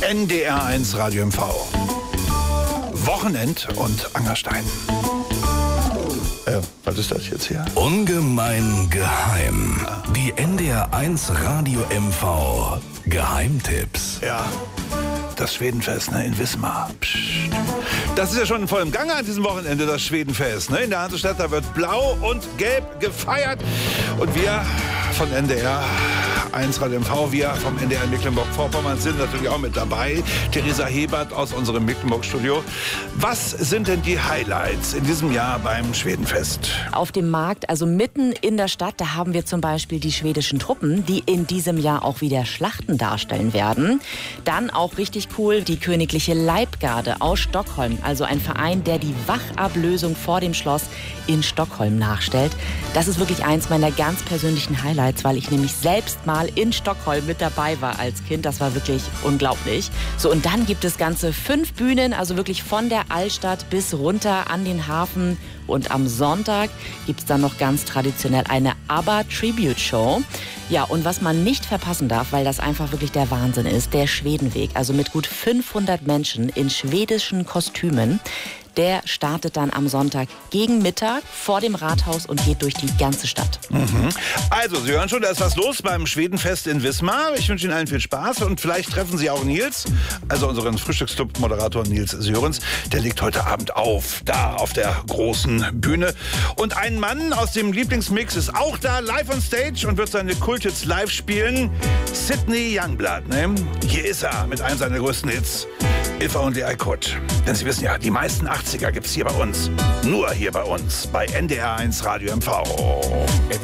NDR1 Radio MV. Wochenend und Angerstein. Was ist das jetzt hier? Ungemein geheim. Die NDR1 Radio MV Geheimtipps. Ja, das Schwedenfest in Wismar. Psst. Das ist ja schon in vollem Gange an diesem Wochenende, das Schwedenfest. In der Hansestadt, da wird blau und gelb gefeiert. Und wir von NDR 1 Radio MV, wir vom NDR Mecklenburg-Vorpommern sind natürlich auch mit dabei. Theresa Hebert aus unserem Mecklenburg-Studio. Was sind denn die Highlights in diesem Jahr beim Schwedenfest? Auf dem Markt, also mitten in der Stadt, da haben wir zum Beispiel die schwedischen Truppen, die in diesem Jahr auch wieder Schlachten darstellen werden. Dann auch richtig cool, die Königliche Leibgarde aus Stockholm, also ein Verein, der die Wachablösung vor dem Schloss in Stockholm nachstellt. Das ist wirklich eins meiner ganz persönlichen Highlights, weil ich nämlich selbst mal in Stockholm mit dabei war als Kind. Das war wirklich unglaublich. So, und dann gibt es ganze 5 Bühnen, also wirklich von der Altstadt bis runter an den Hafen. Und am Sonntag gibt es dann noch ganz traditionell eine ABBA-Tribute-Show. Ja, und was man nicht verpassen darf, weil das einfach wirklich der Wahnsinn ist, der Schwedenweg, also mit gut 500 Menschen in schwedischen Kostümen. Der startet dann am Sonntag gegen Mittag vor dem Rathaus und geht durch die ganze Stadt. Also, Sie hören schon, da ist was los beim Schwedenfest in Wismar. Ich wünsche Ihnen allen viel Spaß und vielleicht treffen Sie auch Nils, also unseren Frühstücksclub-Moderator Nils Sörens. Der legt heute Abend auf, da auf der großen Bühne. Und ein Mann aus dem Lieblingsmix ist auch da, live on stage und wird seine Kulthits live spielen. Sidney Youngblood, ne? Hier ist er mit einem seiner größten Hits. If Only I Could. Denn Sie wissen ja, die meisten 80er gibt's hier bei uns. Nur hier bei uns, bei NDR1 Radio MV.